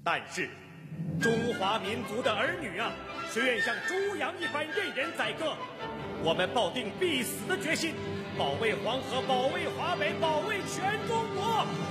但是，中华民族的儿女啊，谁愿像猪羊一般任人宰割？我们抱定必死的决心，保卫黄河，保卫华北，保卫全中国。